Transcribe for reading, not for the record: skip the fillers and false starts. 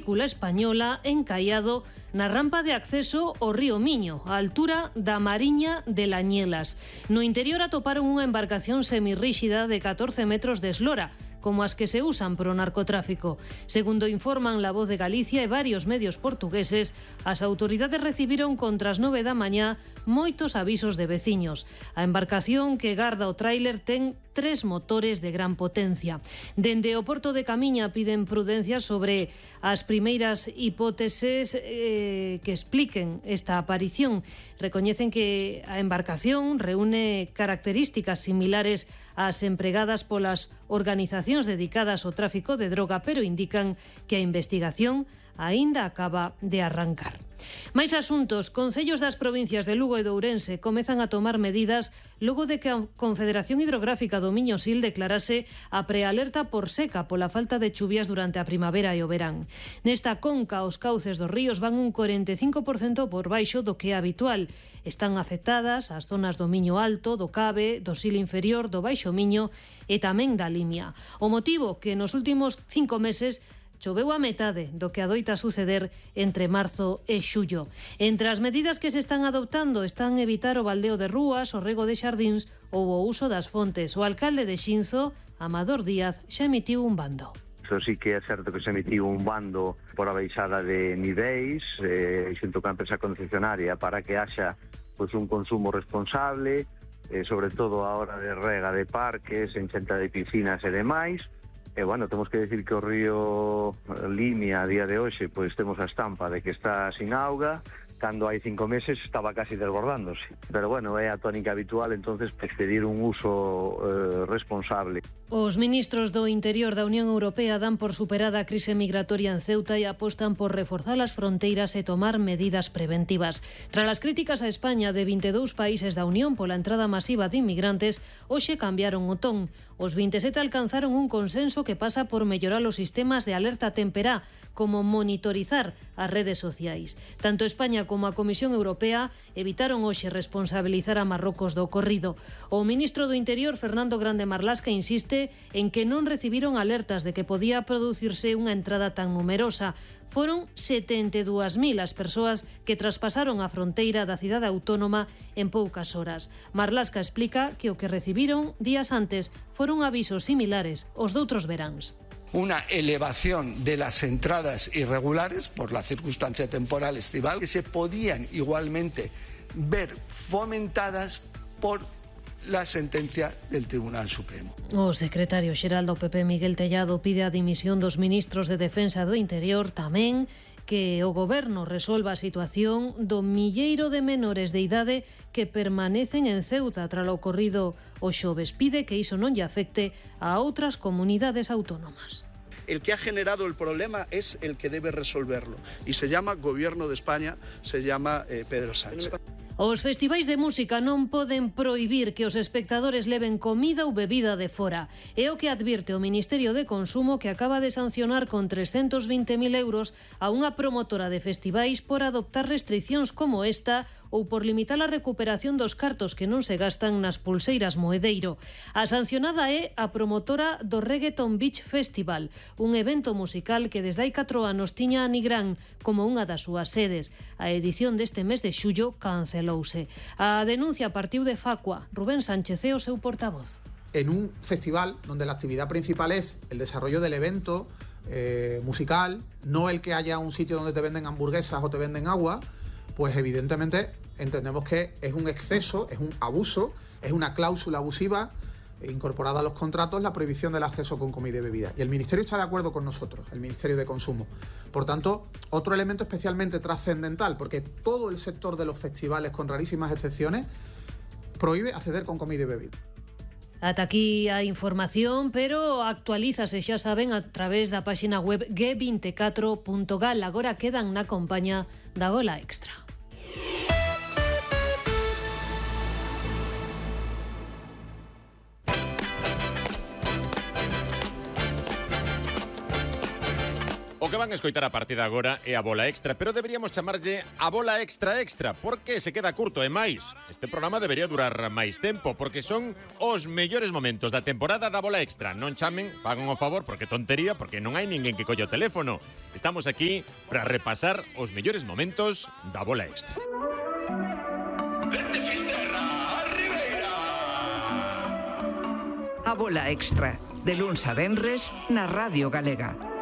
película española encallado na rampa de acceso ao río Miño, á altura da Mariña de Lañelas. No interior atoparon unha embarcación semirríxida de 14 metros de eslora, como as que se usan para o narcotráfico. Segundo informan La Voz de Galicia e varios medios portugueses, as autoridades recibiron contra as 9 da mañá moitos avisos de veciños. A embarcación que garda o tráiler ten 3 motores de gran potencia. Dende o Porto de Camiña piden prudencia sobre as primeiras hipóteses que expliquen esta aparición. Recoñecen que a embarcación reúne características similares ás empregadas polas organizacións dedicadas ao tráfico de droga, pero indican que a investigación aínda acaba de arrancar. Máis asuntos. Concellos das provincias de Lugo e de Ourense comezan a tomar medidas logo de que a Confederación Hidrográfica do Miño-Sil declarase a prealerta por seca pola falta de chuvias durante a primavera e o verán. Nesta conca, os cauces dos ríos van un 45% por baixo do que é habitual. Están afectadas as zonas do Miño Alto, do Cabe, do Sil inferior, do Baixo Miño e tamén da Limia. O motivo que nos últimos 5 meses choveu a metade do que adoita suceder entre marzo e xullo. Entre as medidas que se están adoptando están evitar o baldeo de rúas, o rego de xardíns ou o uso das fontes. O alcalde de Xinzo, Amador Díaz, xa emitiu un bando. Iso sí que é certo que se emitiu un bando por a baixada de niveis xunto ca empresa concesionaria para que haxa un consumo responsable, sobre todo a hora de rega de parques, enchenta de piscinas e demais. E, bueno, temos que decir que o río Limia a día de hoxe temos a estampa de que está sin auga, cando hai 5 meses estaba casi desbordándose. Pero, bueno, é a tónica habitual, entonces pedir un uso responsable. Os ministros do Interior da Unión Europea dan por superada a crise migratoria en Ceuta e apostan por reforzar as fronteiras e tomar medidas preventivas. Tras as críticas a España de 22 países da Unión pola entrada masiva de inmigrantes, hoxe cambiaron o ton. Os 27 alcanzaron un consenso que pasa por mellorar os sistemas de alerta temperá, como monitorizar as redes sociais. Tanto España como a Comisión Europea evitaron hoxe responsabilizar a Marrocos do ocorrido. O ministro do Interior, Fernando Grande Marlaska, insiste en que non recibiron alertas de que podía producirse unha entrada tan numerosa. Foron 72.000 as persoas que traspasaron a fronteira da cidade autónoma en poucas horas. Marlaska explica que o que recibiron días antes foron avisos similares aos doutros veráns. Una elevación de las entradas irregulares por la circunstancia temporal estival que se podían igualmente ver fomentadas por la sentencia del Tribunal Supremo. O secretario xeral do PP, Miguel Tellado, pide a dimisión dos ministros de Defensa do Interior, tamén que o Goberno resolva a situación do milleiro de menores de idade que permanecen en Ceuta tras o ocorrido o xoves. Pide que iso non lle afecte a outras comunidades autónomas. El que ha generado el problema es el que debe resolverlo y se llama Gobierno de España, se llama Pedro Sánchez. Os festivais de música non poden prohibir que os espectadores leven comida ou bebida de fora. É o que advirte o Ministerio de Consumo, que acaba de sancionar con 320.000 euros a unha promotora de festivais por adoptar restriccións como esta ou por limitar a recuperación dos cartos que non se gastan nas pulseiras Moedeiro. A sancionada é a promotora do Reggaeton Beach Festival, un evento musical que desde hai 4 anos tiña a Nigrán como unha das súas sedes. A edición deste mes de xullo cancelouse. A denuncia partiu de Facua. Rubén Sánchez é o seu portavoz. En un festival donde la actividad principal es el desarrollo del evento musical, no el que haya un sitio donde te venden hamburguesas o te venden agua, pues evidentemente entendemos que es un exceso, es un abuso, es una cláusula abusiva incorporada a los contratos la prohibición del acceso con comida y bebida. Y el Ministerio está de acuerdo con nosotros, el Ministerio de Consumo. Por tanto, otro elemento especialmente trascendental, porque todo el sector de los festivales, con rarísimas excepciones, prohíbe acceder con comida y bebida. Ata aquí a información, pero actualízase, xa saben, a través da páxina web g24.gal. Agora quedan na compañía da Bola Extra. O O que van a escoitar a partir de agora é a bola extra, pero deberíamos chamarlle a bola extra extra, porque se queda curto e máis. Este programa debería durar máis tempo, porque son os mellores momentos da temporada da bola extra. Non chamen, fagan o favor, porque tontería, porque non hai ninguén que colle o teléfono. Estamos aquí para repasar os mellores momentos da bola extra. A bola extra, de luns a venres, na Radio Galega.